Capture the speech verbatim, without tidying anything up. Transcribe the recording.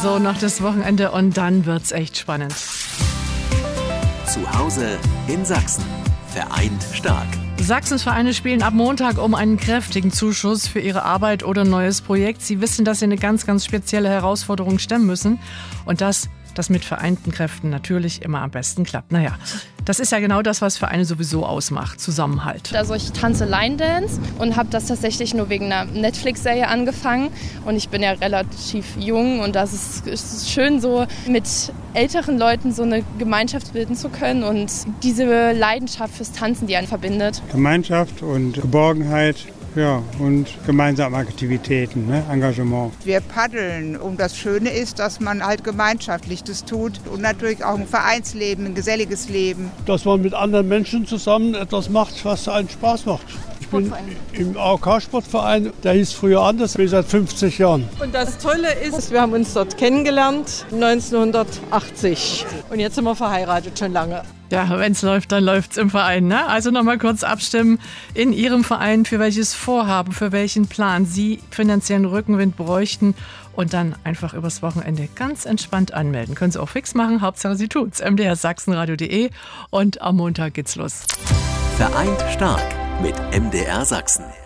So, noch das Wochenende und dann wird's echt spannend. Zu Hause in Sachsen. Vereint stark. Sachsens Vereine spielen ab Montag um einen kräftigen Zuschuss für ihre Arbeit oder ein neues Projekt. Sie wissen, dass sie eine ganz, ganz spezielle Herausforderung stemmen müssen. Und das, das mit vereinten Kräften natürlich immer am besten klappt. Naja, das ist ja genau das, was Vereine sowieso ausmacht. Zusammenhalt. Also ich tanze Line Dance und habe das tatsächlich nur wegen einer Netflix-Serie angefangen. Und ich bin ja relativ jung und das ist, ist schön, so mit älteren Leuten so eine Gemeinschaft bilden zu können und diese Leidenschaft fürs Tanzen, die einen verbindet. Gemeinschaft und Geborgenheit. Ja, und gemeinsame Aktivitäten, ne? Engagement. Wir paddeln und das Schöne ist, dass man halt gemeinschaftlich das tut und natürlich auch ein Vereinsleben, ein geselliges Leben. Dass man mit anderen Menschen zusammen etwas macht, was einen Spaß macht. Ich bin im A O K-Sportverein, der hieß früher anders, bin seit fünfzig Jahren. Und das Tolle ist, wir haben uns dort kennengelernt, neunzehnhundertachtzig. Und jetzt sind wir verheiratet schon lange. Ja, wenn es läuft, dann läuft es im Verein. Ne? Also nochmal kurz abstimmen in Ihrem Verein, für welches Vorhaben, für welchen Plan Sie finanziellen Rückenwind bräuchten. Und dann einfach übers Wochenende ganz entspannt anmelden. Können Sie auch fix machen, Hauptsache Sie tut's. m d r sachsenradio punkt de und am Montag geht's los. Vereint stark mit M D R Sachsen.